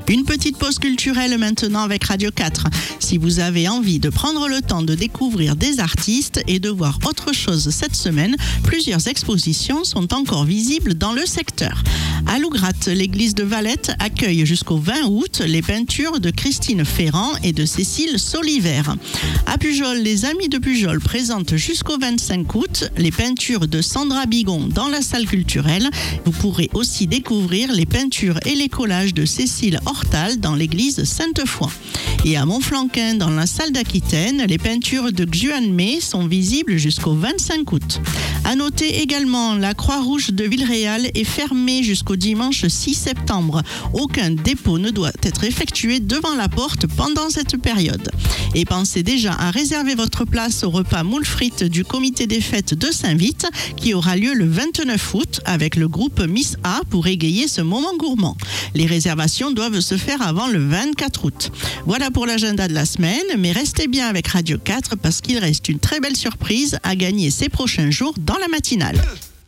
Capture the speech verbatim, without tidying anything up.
Une petite pause culturelle maintenant avec Radio quatre. Si vous avez envie de prendre le temps de découvrir des artistes et de voir autre chose cette semaine, plusieurs expositions sont encore visibles dans le secteur. À Lougratte, l'église de Valette accueille jusqu'au vingt août les peintures de Christine Ferrand et de Cécile Soliver. À Pujol, les Amis de Pujol présentent jusqu'au vingt-cinq août les peintures de Sandra Bigon dans la salle culturelle. Vous pourrez aussi découvrir les peintures et les collages de Cécile Hortal dans l'église Sainte-Foy. Et à Montflanquin, dans la salle d'Aquitaine, les peintures de Xuan May sont visibles jusqu'au vingt-cinq août. À noter également, la Croix-Rouge de Villeréal est fermée jusqu'au dimanche six septembre. Aucun dépôt ne doit être effectué devant la porte pendant cette période. Et pensez déjà à réserver votre place au repas moules frites du comité des fêtes de Saint-Vite qui aura lieu le vingt-neuf août avec le groupe Miss A pour égayer ce moment gourmand. Les réservations doivent se faire avant le vingt-quatre août. Voilà pour l'agenda de la semaine, mais restez bien avec Radio quatre parce qu'il reste une très belle surprise à gagner ces prochains jours dans la matinale.